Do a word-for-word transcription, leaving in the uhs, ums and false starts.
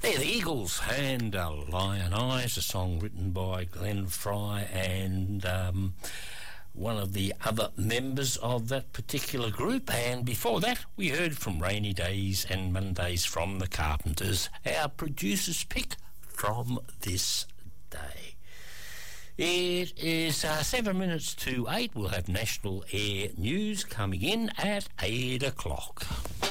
They're the Eagles and uh, Lion Eyes, a song written by Glenn Fry and um, one of the other members of that particular group. And before that, we heard from Rainy Days and Mondays from the Carpenters, our producer's pick from this day. It is uh, seven minutes to eight. We'll have National Air News coming in at eight o'clock.